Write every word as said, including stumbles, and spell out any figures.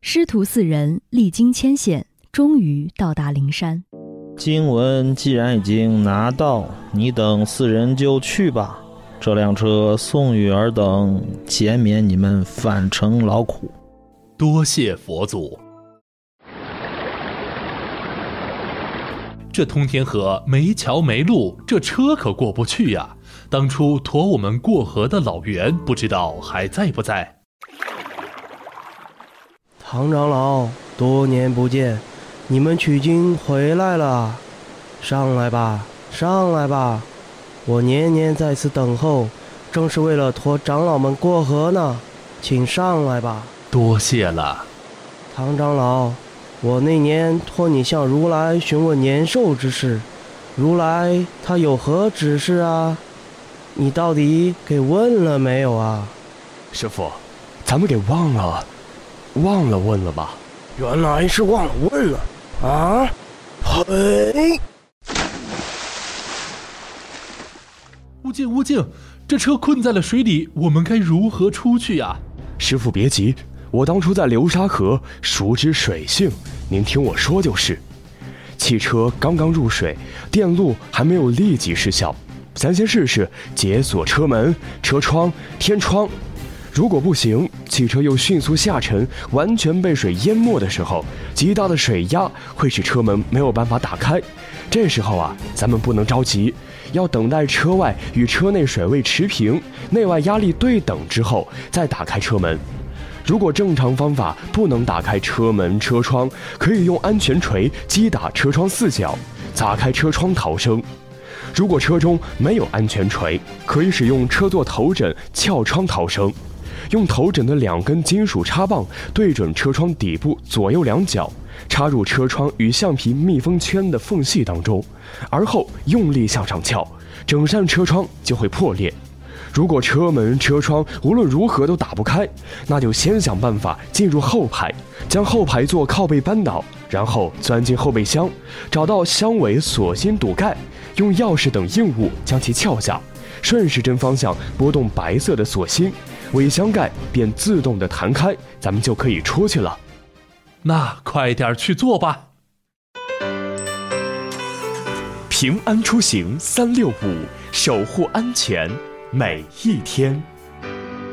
师徒四人历经艰险，终于到达灵山。 经文既然已经拿到，你等四人就去吧。这辆车送与尔等，减免你们返程劳苦。 多谢佛祖。这通天河没桥没路，这车可过不去呀。当初驮我们过河的老袁，不知道还在不在？ 唐长老，多年不见，你们取经回来了，上来吧，上来吧！我年年在此等候，正是为了驮长老们过河呢，请上来吧。 多谢了， 唐长老，我那年托你向如来询问年寿之事，如来他有何指示啊？你到底给问了没有啊？ 师父，咱们给忘了，忘了问了吧？ 原来是忘了问了啊！嘿！ 悟净，悟净，这车困在了水里，我们该如何出去呀？ 师父别急，我当初在流沙河熟知水性，您听我说就是。汽车刚刚入水，电路还没有立即失效，咱先试试解锁车门、车窗、天窗。如果不行，汽车又迅速下沉，完全被水淹没的时候，极大的水压会使车门没有办法打开。这时候啊，咱们不能着急，要等待车外与车内水位持平，内外压力对等之后，再打开车门。如果正常方法不能打开车门、车窗，可以用安全锤击打车窗四角，砸开车窗逃生。如果车中没有安全锤，可以使用车座头枕撬窗逃生。用头枕的两根金属插棒对准车窗底部左右两角，插入车窗与橡皮密封圈的缝隙当中，而后用力向上撬，整扇车窗就会破裂。如果车门、车窗无论如何都打不开，那就先想办法进入后排，将后排座靠背扳倒，然后钻进后备箱，找到箱尾锁芯堵盖，用钥匙等硬物将其撬下，顺时针方向拨动白色的锁芯，尾箱盖便自动的弹开，咱们就可以出去了。 那快点去做吧。 平安出行三六五，守护安全每一天。